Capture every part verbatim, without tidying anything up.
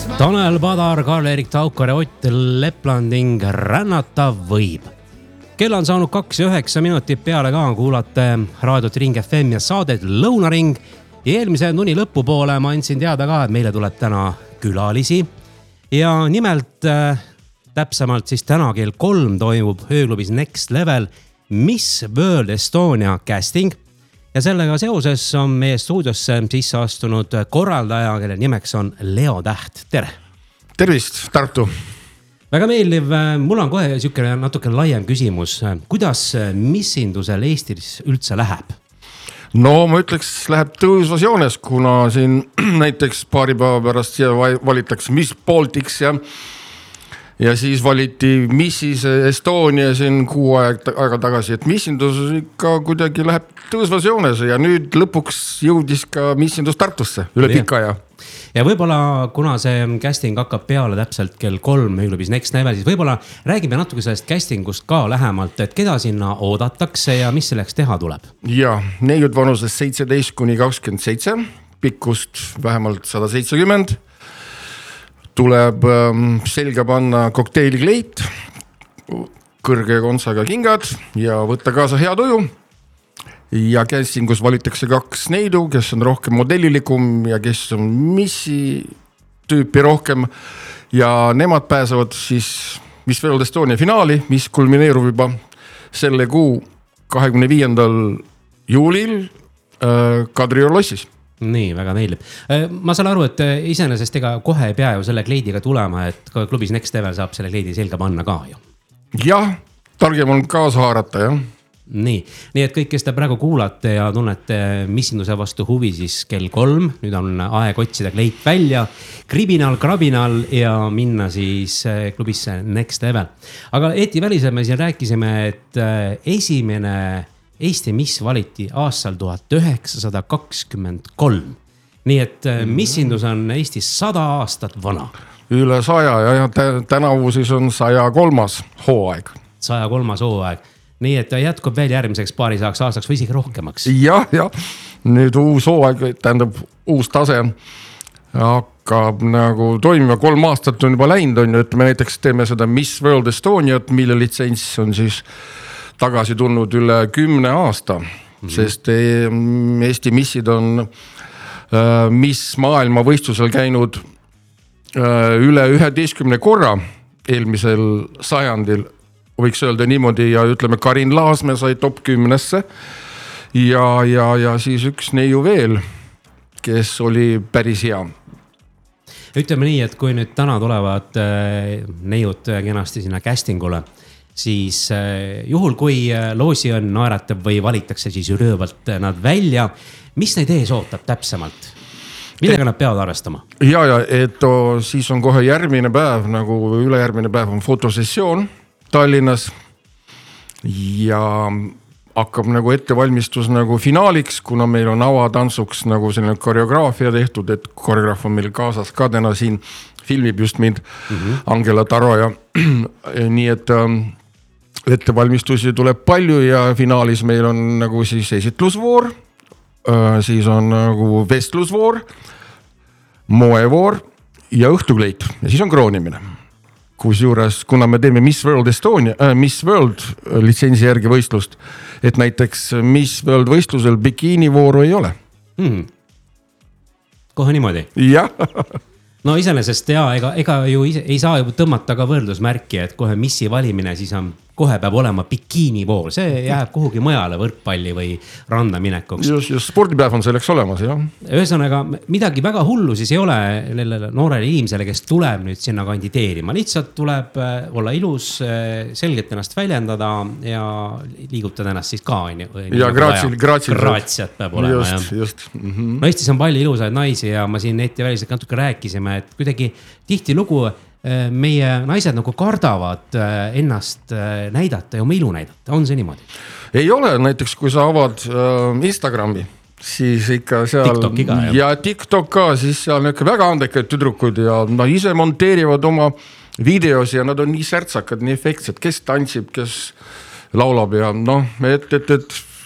Tanel Padar, Karl-Erik Taukar ja Ott Leplanding, Rännata võib. Kell on saanud kaks ja üheksa minutit peale ka, kuulate raadiot Ring F M ja saadet Lõunaring. Ja eelmise tunni lõpupoole ma andsin teada ka, et meile tuleb täna külalisi. Ja nimelt äh, täpsemalt siis täna kell kolm toimub ööklubis Next Level Miss World Estonia casting. Ja sellega seoses on meie stuudiosse sisse astunud korraldaja, kelle nimeks on Leo Täht. Tere! Tervist, Tartu! Väga meeldiv. Mul on kohe siukene natuke laiem küsimus. Kuidas missindusel Eestis üldse läheb? No ma ütleks, läheb tõusvas joones, kuna siin näiteks paari päeva pärast siia valitaks Miss Baltics ja Ja siis valiti Missis Estonia siin kuu aega tagasi, et missindus ikka kuidagi läheb tõusvas joones ja nüüd lõpuks jõudis ka missindus Tartusse üle pika aja. Ja võib-olla, kuna see casting hakkab peale täpselt kell kolm ööklubis Next Level, siis võib-olla räägime natuke sellest castingust ka lähemalt, et keda sinna oodatakse ja mis selleks teha tuleb? Ja, neiud vanuses seitseteist kuni kakskümmend seitse, pikkust vähemalt sada seitsekümmend. Tuleb selga panna kokteilikleit, kõrge kontsaga kingad ja võtta kaasa hea tuju. Ja castingus valitakse kaks neidu, kes on rohkem modellilikum ja kes on missi tüüpi rohkem. Ja nemad pääsevad siis Miss World Estonia finaali, mis kulmineerub juba selle kuu kahekümne viiendal juulil Kadrioru lossis. Nii, väga meeldib. Ma saan aru, et iseenesest ega kohe ei pea ju selle kleidiga tulema, et klubis Next Level saab selle kleidi selga panna ka ju. Jah, targem on kaasa haarata, jah. Nii, nii et kõik, kes te praegu kuulate ja tunnete missinduse vastu huvi, siis kell kolm, nüüd on aeg otsida kleit välja, kribinal, krabinal ja minna siis klubisse Next Level. Aga Eeti väliselt me siin rääkisime, et esimene Eesti miss valiti aastal tuhat üheksasada kakskümmend kolm. Nii et missindus on Eestis sada aastat vana. Üle saja ja tänavu siis on saja kolmas hooaeg. Saja kolmas hooaeg. Nii et jätkub veel järgmiseks paari saaks aastaks või isegi rohkemaks. Jah, jah. Nüüd uus hooaeg, tähendab uus tase hakkab nagu toimima. Kolm aastat on juba läinud, on ju, et me näiteks teeme seda Miss World Estoniat, mille litsents on siis tagasi tulnud üle kümne aasta, mm-hmm. sest Eesti missid on äh, Miss maailma võistlusel käinud äh, üle üheteistkümne korra eelmisel sajandil, võiks öelda niimoodi, ja ütleme Karin Laasme sai top kümnesse ja, ja, ja siis üks neiu veel, kes oli päris hea. Ütleme nii, et kui nüüd täna tulevad äh, neiud kenasti sinna castingule, siis juhul, kui loosi on naeratab või valitakse siis üröövalt nad välja, mis neid ees ootab täpsemalt? Millega nad peavad arvestama? Ja, ja, et o, siis on kohe järgmine päev, nagu ülejärgmine päev on fotosessioon Tallinnas ja hakkab nagu ettevalmistus nagu finaaliks, kuna meil on avatantsuks nagu selline koreograafia tehtud, et koreograaf on meil kaasas ka täna siin, filmib just mind, mm-hmm. Angela Taro ja nii et ettevalmistusi tuleb palju ja finaalis meil on nagu siis esitlusvoor, siis on nagu vestlusvoor, moevoor ja õhtukleit ja siis on kroonimine. Kus juures, kuna me teeme Miss World Estonia, äh, Miss World litsentsi järgi võistlust, et näiteks Miss World võistlusel bikiinivooru ei ole. Hmm. Kohe niimoodi? Jah. No iseenesest ja, ega, ega ju ei saa ju tõmmata ka võrdlusmärki, et kohe missi valimine siis on, kohe peab olema bikiinivoor. See jääb kuhugi mujale võrkpalli või randa minekuks. Just, just spordipäev on selleks olemas, jah. Ühesõnaga, midagi väga hullu siis ei ole noorele inimesele, kes tuleb nüüd sinna kandideerima. Lihtsalt tuleb olla ilus, selgelt ennast väljendada ja liigutada ennast siis ka. Ja graatsil, graatsil. Graatsiat peab olema. Just, just. Mm-hmm. No Eestis on palju ilusaid naisi ja ma siin Eeti väliselt natuke rääkisime, et kuidagi tihti lugu meie naised nagu kardavad ennast näidata ja oma ilu näidata. On see niimoodi? Ei ole. Näiteks kui sa avad Instagrami, siis ikka seal... TikTok iga, jah. Ja TikTok ka, siis seal on ikka väga andekaid tüdrukud ja nad ise monteerivad oma videos ja nad on nii särtsakad, nii efektsed, kes tantsib, kes laulab ja noh, et, et, et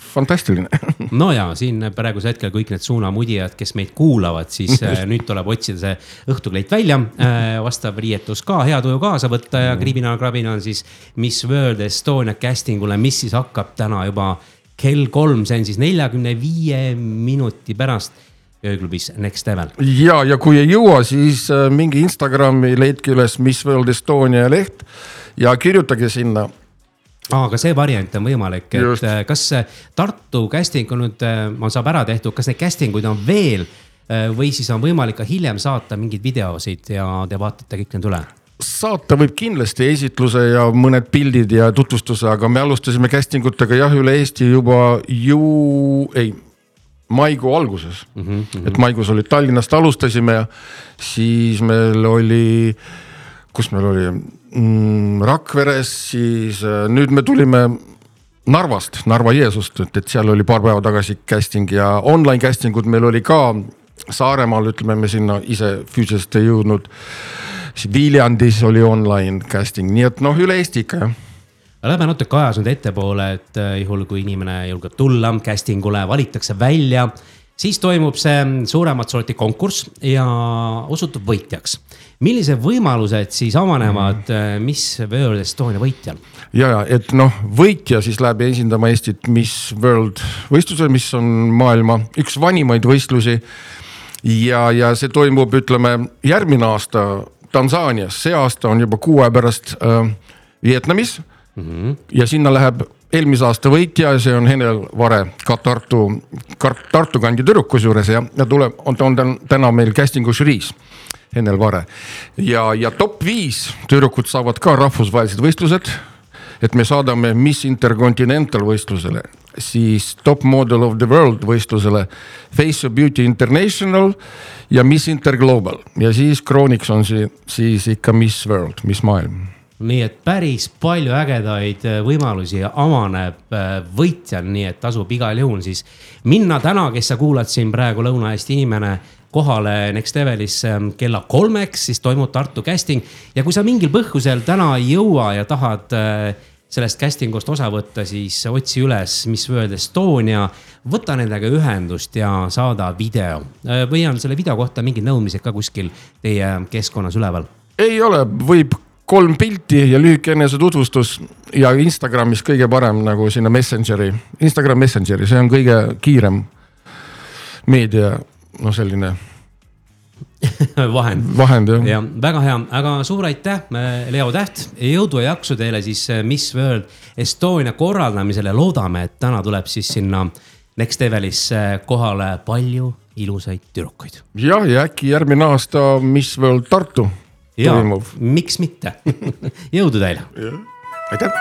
fantastiline. No ja siin praeguse hetkel kõik need suunamudijad, kes meid kuulavad, siis nüüd tuleb otsida see õhtukleit välja, vastav riietus ka, hea tuju kaasa võtta ja kriminaalkrabina on siis Miss World Estonia castingule, mis siis hakkab täna juba kell kolm, see on siis neljakümne viie minuti pärast ööklubis Next Level. Ja, ja kui ei jõua, siis mingi Instagrami leidke üles Miss World Estonia leht ja kirjutage sinna. Aga see variant on võimalik, et Just. kas Tartu casting on nüüd, on saab ära tehtud, kas neid castinguid on veel või siis on võimalik ka hiljem saata mingid videosid ja te vaatate kõik need üle? Saata võib kindlasti esitluse ja mõned pildid ja tutvustuse, aga me alustasime castingutega jah üle Eesti juba ju, ei, maikuu alguses. Mm-hmm, mm-hmm. Et maikuus oli Tallinnast alustasime ja siis meil oli, kus meil oli mm, Rakveres, siis nüüd me tulime Narvast, Narva Jeesust, et, et seal oli paar päeva tagasi casting ja online castingud meil oli ka Saaremaal, ütleme me sinna ise füüsiliselt ei jõudnud. Viljandis oli online casting, nii et noh, üle Eesti ikka jah. Lähme natuke ajas nüüd ettepoole, et juhul kui inimene julgeb tulla castingule, valitakse välja, siis toimub see suuremat sorti konkurss ja osutub võitjaks. Millised võimalused siis avanevad mm. Miss World Estonia võitjal? Ja, ja, et noh, võitja siis läheb esindama Eestit Miss World võistluse, mis on maailma üks vanimaid võistlusi ja, ja see toimub, ütleme, järgmine aasta Tansaanias, see aasta on juba kuu aja pärast äh, Vietnamis. Mm-hmm. Ja sinna läheb eelmise aasta võitja ja see on Henel Vare ka Tartu, Tartu kandi tüdrukus juures ja, ja tuleb, on, on täna meil castingu žüriis Henel Vare ja, ja top viis tüdrukud saavad ka rahvusvahelised võistlused, et me saadame Miss Intercontinental võistlusele, siis Top Model of the World võistlusele, Face of Beauty International ja Miss Interglobal ja siis krooniks on see, siis ikka Miss World, Miss maailm. Nii et päris palju ägedaid võimalusi avaneb võitjal, nii et tasub igal juhul siis minna täna, kes sa kuulad siin praegu Lõuna-Eesti inimene kohale Next Levelis kella kolmeks, siis toimub Tartu casting ja kui sa mingil põhjusel täna ei jõua ja tahad sellest castingust osa võtta, siis otsi üles Miss World Estonia, võta nendega ühendust ja saada video või on selle video kohta mingid nõudmised ka kuskil teie keskkonnas üleval? Ei ole, võib kolm pilti ja lühike enese tutvustus ja Instagramis kõige parem nagu sinna Messengeri, Instagram Messengeri, see on kõige kiirem meedia, no selline vahend. Vahend, jah. Ja, väga hea, aga suur aitäh, Leo Täht, jõudu ja jaksu teile siis Miss World Estonia korraldamisele, loodame, et täna tuleb siis sinna Next Levelis kohale palju ilusaid tüdrukuid. Ja, ja äkki järgmine aasta Miss World Tartu. Ja, miks mitte? Jõudu teile. Aitäh.